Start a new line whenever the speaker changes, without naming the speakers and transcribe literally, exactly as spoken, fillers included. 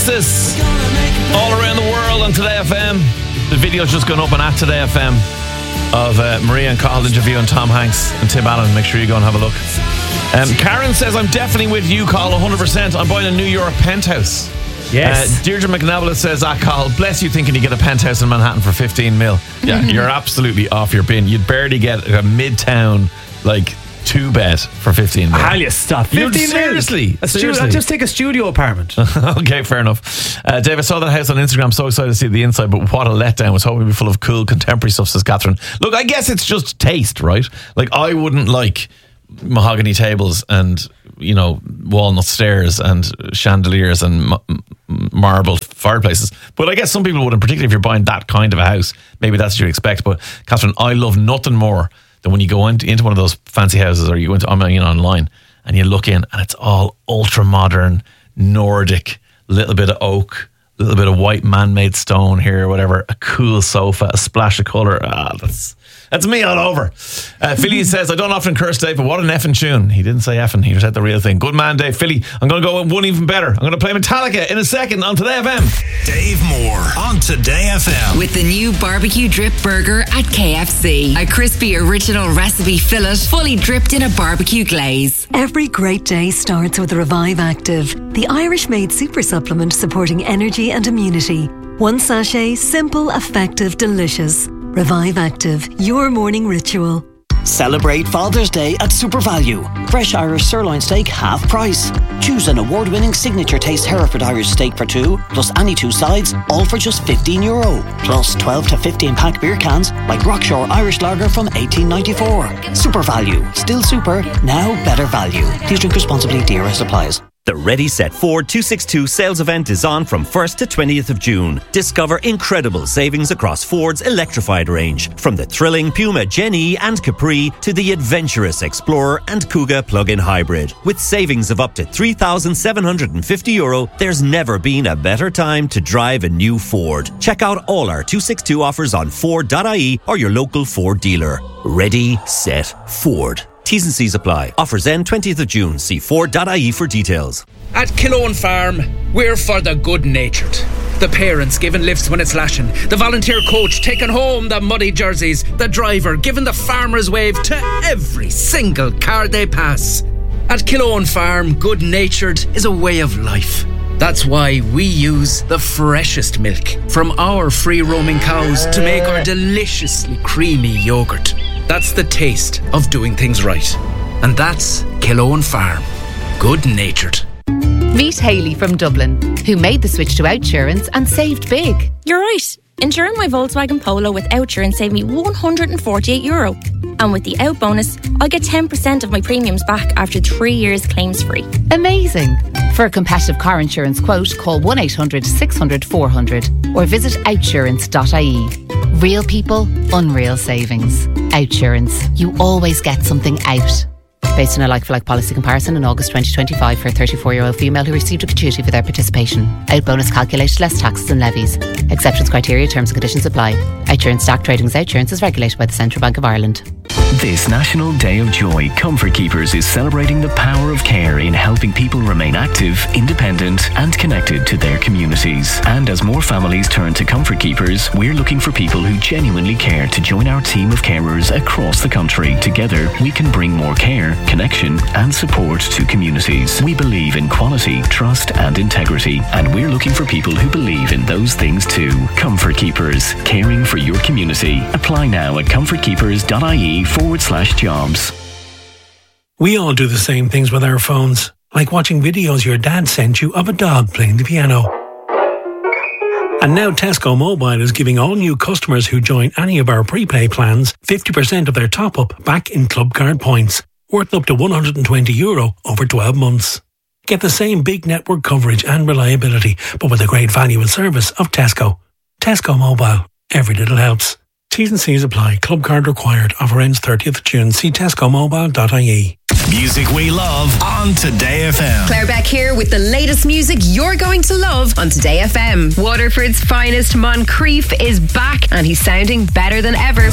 Justice all around the world on Today F M. The video's just gone up on at Today F M of uh, Maria and Carl interviewing Tom Hanks and Tim Allen. Make sure you go and have a look. Um, Karen says, I'm definitely with you, Carl, one hundred percent. I'm buying a New York penthouse.
Yes.
Uh, Deirdre McNabblet says, ah, Carl, bless you thinking you get a penthouse in Manhattan for fifteen mil. Yeah, you're absolutely off your bin. You'd barely get a midtown, like, two bed for fifteen mil.
How you stop?
fifteen seriously?
A stu-
seriously?
I'll just take a studio apartment.
Okay, fair enough. Uh, Dave, I saw that house on Instagram. So excited to see the inside, but what a letdown. I was hoping it'd be full of cool contemporary stuff, says Catherine. Look, I guess it's just taste, right? Like, I wouldn't like mahogany tables and, you know, walnut stairs and chandeliers and m- marble fireplaces, but I guess some people wouldn't, particularly if you're buying that kind of a house. Maybe that's what you expect. But Catherine, I love nothing more than when you go into, into one of those fancy houses, or you go into, I mean, online, and you look in and it's all ultra modern, Nordic, little bit of oak, a little bit of white man-made stone here or whatever, a cool sofa, a splash of colour. Ah, that's that's me all over. Uh, Philly says, I don't often curse Dave, but what an effing tune. He didn't say effing, he said the real thing. Good man, Dave. Philly, I'm going to go with one even better. I'm going to play Metallica in a second on Today F M.
Dave Moore on Today F M.
With the new barbecue drip burger at K F C. A crispy original recipe fillet, fully dripped in a barbecue glaze.
Every great day starts with Revive Active, the Irish-made super supplement supporting energy and immunity. One sachet, simple, effective, delicious. Revive Active, your morning ritual.
Celebrate Father's Day at Super Value. Fresh Irish sirloin steak half price. Choose an award-winning signature taste Hereford Irish steak for two, plus any two sides, all for just fifteen euro. Plus twelve to fifteen pack beer cans like Rockshore Irish Lager from eighteen ninety-four. Super Value. Still super, now better value. Please drink responsibly. D R S applies.
The Ready Set Ford two sixty-two sales event is on from first to twentieth of June. Discover incredible savings across Ford's electrified range, from the thrilling Puma Gen-E and Capri to the adventurous Explorer and Kuga plug-in hybrid. With savings of up to three thousand seven hundred fifty euro, there's never been a better time to drive a new Ford. Check out all our two sixty-two offers on Ford dot I E or your local Ford dealer. Ready, set, Ford. T's and C's apply. Offers end twentieth of June. See Ford dot I E for details.
At Killowen Farm, we're for the good-natured. The parents giving lifts when it's lashing. The volunteer coach taking home the muddy jerseys. The driver giving the farmer's wave to every single car they pass. At Killowen Farm, good-natured is a way of life. That's why we use the freshest milk from our free-roaming cows to make our deliciously creamy yoghurt. That's the taste of doing things right. And that's Killowen Farm. Good-natured.
Meet Hayley from Dublin, who made the switch to Outsurance and saved big.
You're right. Insuring my Volkswagen Polo with Outsurance saved me one hundred forty-eight euro. And with the Out bonus, I'll get ten percent of my premiums back after three years claims free.
Amazing. For a competitive car insurance quote, call one eight hundred six hundred four hundred or visit outsurance dot I E. Real people, unreal savings. Outsurance. You always get something out. Based on a like-for-like policy comparison in August twenty twenty-five for a thirty-four-year-old female who received a gratuity for their participation. Out bonus calculated less taxes and levies. Exceptions, criteria, terms and conditions apply. Outsurance Stock Trading as Outsurance is regulated by the Central Bank of Ireland.
This National Day of Joy, Comfort Keepers is celebrating the power of care in helping people remain active, independent and connected to their communities. And as more families turn to Comfort Keepers, we're looking for people who genuinely care to join our team of carers across the country. Together, we can bring more care, connection and support to communities. We believe in quality, trust and integrity, and we're looking for people who believe in those things too. Comfort Keepers, caring for your community. Apply now at comfort keepers dot I E forward slash jobs.
We all do the same things with our phones, like watching videos your dad sent you of a dog playing the piano. And now Tesco Mobile is giving all new customers who join any of our prepay plans fifty percent of their top-up back in club card points, worth up to one hundred twenty euro over twelve months. Get the same big network coverage and reliability, but with the great value and service of Tesco. Tesco Mobile. Every little helps. T's and C's apply. Club card required. Offer ends thirtieth of June. See tesco mobile dot I E.
Music we love on Today F M.
Claire Beck here with the latest music you're going to love on Today F M. Waterford's finest Moncrief is back and he's sounding better than ever.